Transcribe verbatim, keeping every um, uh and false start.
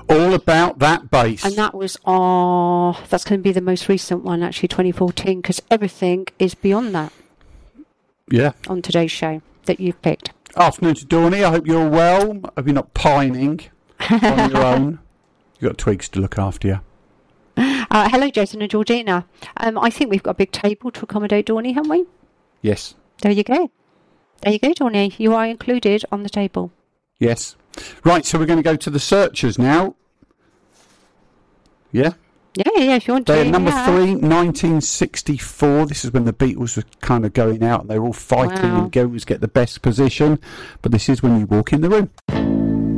All About That Bass. And that was, oh, that's going to be the most recent one, actually, twenty fourteen, because everything is beyond that. Yeah. On today's show that you've picked. Afternoon to Dawny. I hope you're well. I hope you're not pining on your own. You've got twigs to look after you. Uh, hello, Jason and Georgina. Um, I think we've got a big table to accommodate Dawny, haven't we? Yes. There you go. There you go, Dawny. You are included on the table. Yes. Right, so we're going to go to the Searchers now. Yeah? Yeah, yeah, if you want to. They're number yeah. three, nineteen sixty-four. This is when the Beatles were kind of going out and they were all fighting Wow. and go was get the best position. But this is when you walk in the room.